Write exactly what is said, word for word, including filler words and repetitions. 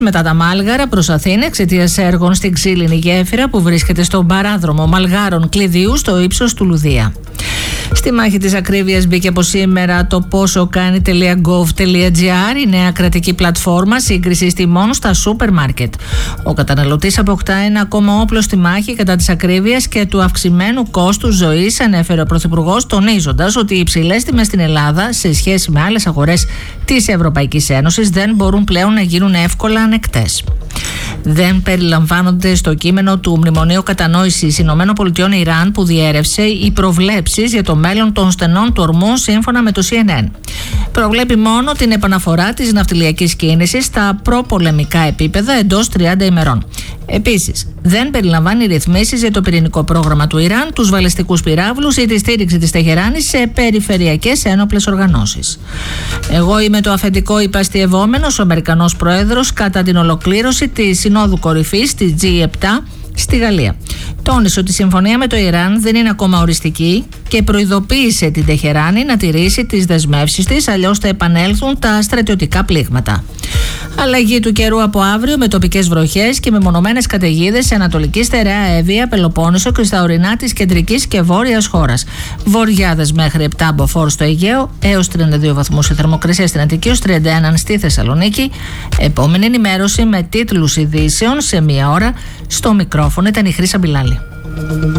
Μετά τα Μάλγαρα προς Αθήνα εξαιτίας έργων στην ξύλινη γέφυρα που βρίσκεται στον παράδρομο Μαλγάρων Κλειδίου στο ύψος του Λουδία. Στη μάχη της ακρίβειας μπήκε από σήμερα το πόσο κάνει.gov.gr, η νέα κρατική πλατφόρμα σύγκρισης τιμών στα σούπερ μάρκετ. Ο καταναλωτής αποκτά ένα ακόμα όπλο στη μάχη κατά της ακρίβειας και του αυξημένου κόστους ζωής, ανέφερε ο Πρωθυπουργός, τονίζοντας ότι οι υψηλές τιμές στην Ελλάδα σε σχέση με άλλες αγορές της Ευρωπαϊκής Ένωσης δεν μπορούν πλέον να γίνουν εύκολα ανεκτές. Δεν περιλαμβάνονται στο κείμενο του Μνημονίου Κατανόησης ΗΠΑ-Ιράν που διέρευσε οι προβλέψεις για το μέλλον των στενών του ορμού σύμφωνα με το σι εν εν. Προβλέπει μόνο την επαναφορά της ναυτιλιακής κίνησης στα προπολεμικά επίπεδα εντός τριάντα ημερών. Επίσης, δεν περιλαμβάνει ρυθμίσεις για το πυρηνικό πρόγραμμα του Ιράν, τους βαλιστικούς πυράβλους ή τη στήριξη της Τεχεράνης σε περιφερειακές ένοπλες οργανώσεις. Εγώ είμαι το αφεντικό υπαστιευόμενος, ο Αμερικανός Πρόεδρος, κατά την ολοκλήρωση της Συνόδου Κορυφής της τζι επτά στη Γαλλία. Τόνισε ότι η συμφωνία με το Ιράν δεν είναι ακόμα οριστική και προειδοποίησε την Τεχεράνη να τηρήσει τις δεσμεύσεις της, αλλιώς θα επανέλθουν τα στρατιωτικά πλήγματα. Αλλαγή του καιρού από αύριο με τοπικές βροχές και μεμονωμένες καταιγίδες σε Ανατολική, Στερεά, Εύβοια, Πελοπόννησο και στα ορεινά της κεντρικής και βόρειας χώρας. Βοριάδες μέχρι επτά μποφόρ στο Αιγαίο, έως τριάντα δύο βαθμούς η θερμοκρασία στην Αττική, έως τριάντα ένα στη Θεσσαλονίκη. Επόμενη ενημέρωση με τίτλους ειδήσεων σε μία ώρα. Στο μικρόφωνο ήταν η Χρύσα Μπιλάλη.